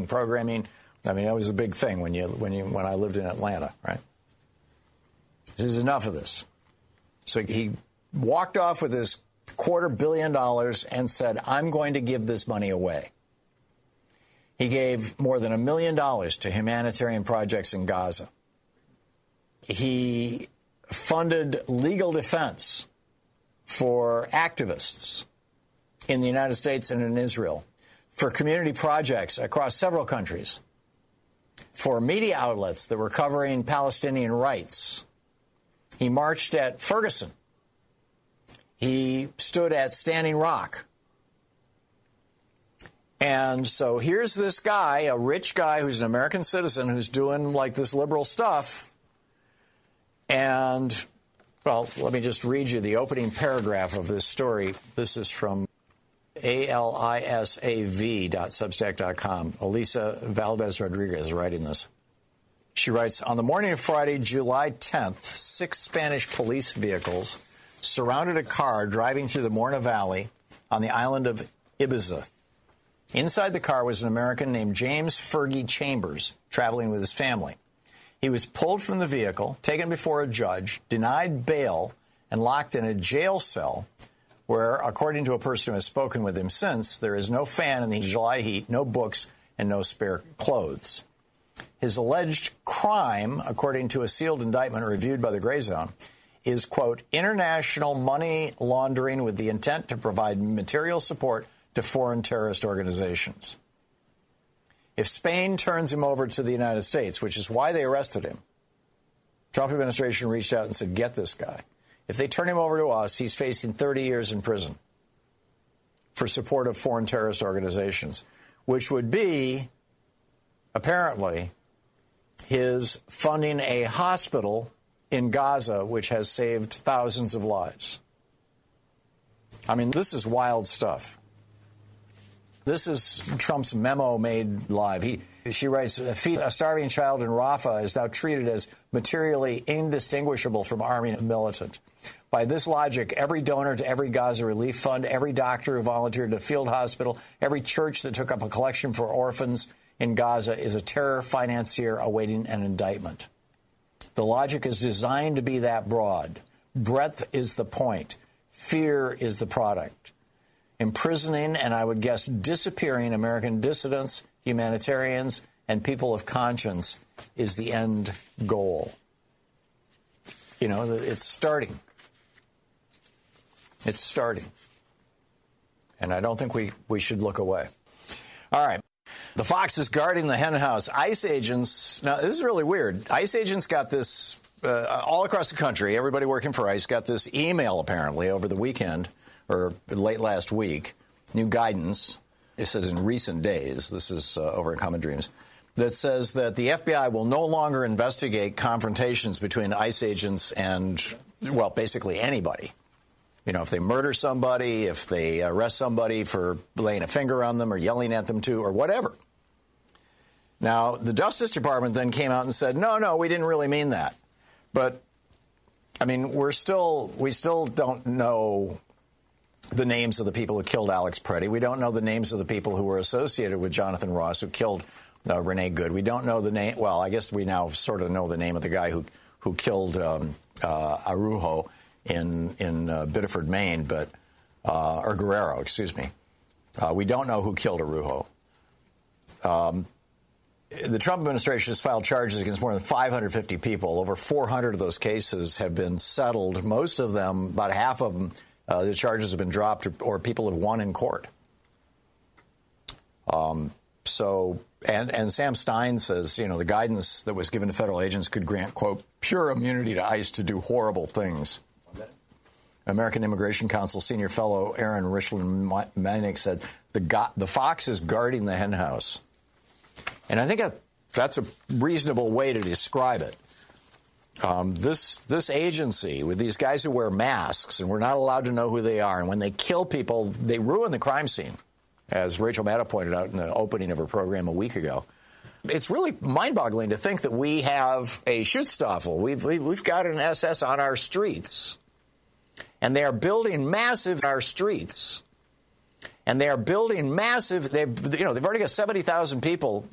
programming. I mean, that was a big thing when I lived in Atlanta, right? There's enough of this. So he walked off with his $250 million and said, I'm going to give this money away. He gave more than $1 million to humanitarian projects in Gaza. He funded legal defense for activists in the United States and in Israel, for community projects across several countries, for media outlets that were covering Palestinian rights. He marched at Ferguson. He stood at Standing Rock. And so here's this guy, a rich guy who's an American citizen who's doing like this liberal stuff. And, well, let me just read you the opening paragraph of this story. This is from alisav.substack.com. Elisa Valdez Rodriguez is writing this. She writes, on the morning of Friday, July 10th, 6 Spanish police vehicles surrounded a car driving through the Morna Valley on the island of Ibiza. Inside the car was an American named James Fergie Chambers, traveling with his family. He was pulled from the vehicle, taken before a judge, denied bail, and locked in a jail cell where, according to a person who has spoken with him since, there is no fan in the July heat, no books, and no spare clothes. His alleged crime, according to a sealed indictment reviewed by the Gray Zone, is, quote, international money laundering with the intent to provide material support to foreign terrorist organizations. If Spain turns him over to the United States, which is why they arrested him, Trump administration reached out and said, get this guy. If they turn him over to us, he's facing 30 years in prison for support of foreign terrorist organizations, which would be, apparently, his funding a hospital in Gaza, which has saved thousands of lives. I mean, this is wild stuff. This is Trump's memo made live. She writes, a starving child in Rafah is now treated as materially indistinguishable from army militant. By this logic, every donor to every Gaza relief fund, every doctor who volunteered at a field hospital, every church that took up a collection for orphans in Gaza is a terror financier awaiting an indictment. The logic is designed to be that broad. Breadth is the point. Fear is the product. Imprisoning, and I would guess disappearing, American dissidents, humanitarians, and people of conscience is the end goal. You know, it's starting. It's starting. And I don't think we should look away. All right. The fox is guarding the hen house. ICE agents, now this is really weird. ICE agents got this all across the country. Everybody working for ICE got this email apparently over the weekend or late last week. New guidance. It says in recent days. This is over at Common Dreams. That says that the FBI will no longer investigate confrontations between ICE agents and, well, basically anybody. You know, if they murder somebody, if they arrest somebody for laying a finger on them or yelling at them too or whatever. Now, the Justice Department then came out and said, no, we didn't really mean that. But, I mean, we still don't know the names of the people who killed Alex Preddy. We don't know the names of the people who were associated with Jonathan Ross, who killed Renee Good. We don't know the name. Well, I guess we now sort of know the name of the guy who killed Araujo in Biddeford, Maine, but or Guerrero, excuse me. We don't know who killed Araujo. The Trump administration has filed charges against more than 550 people. Over 400 of those cases have been settled. Most of them, about half of them, the charges have been dropped or people have won in court. And Sam Stein says, you know, the guidance that was given to federal agents could grant, quote, pure immunity to ICE to do horrible things. American Immigration Council senior fellow Aaron Richland-Manick said, the fox is guarding the hen house. And I think that's a reasonable way to describe it. This agency with these guys who wear masks and we're not allowed to know who they are, and when they kill people, they ruin the crime scene, as Rachel Maddow pointed out in the opening of her program a week ago. It's really mind-boggling to think that we have a Schutzstaffel. We've got an SS on our streets, and they are building massive our streets. And they are building massive. They've already got 70,000 people